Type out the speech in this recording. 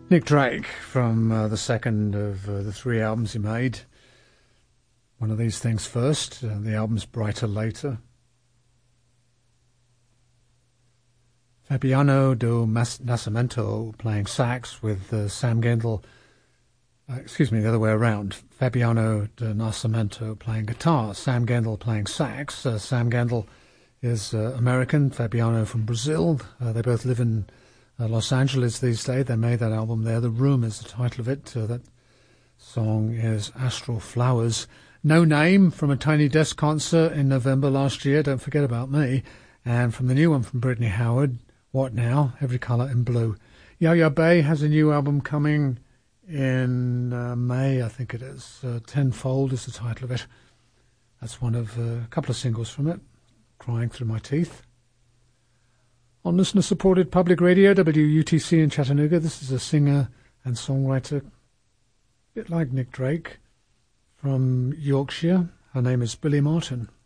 Nick Drake from the second of the three albums he made. One of these things first, the album's Brighter Later. Fabiano do Nascimento playing sax with Sam Gendel. The other way around. Fabiano de Nascimento playing guitar, Sam Gendel playing sax. Sam Gendel is American, Fabiano from Brazil. They both live in Los Angeles these days. They made that album there. The Room is the title of it. That song is Astral Flowers. No Name from a Tiny Desk concert in November last year. Don't forget about me. And from the new one from Brittany Howard, What Now? Every Colour in Blue. Yaya Bay has a new album coming in May, I think it is. Tenfold is the title of it. That's one of a couple of singles from it. Crying Through My Teeth. On listener-supported public radio, WUTC in Chattanooga, this is a singer and songwriter, a bit like Nick Drake, from Yorkshire. Her name is Billy Martin.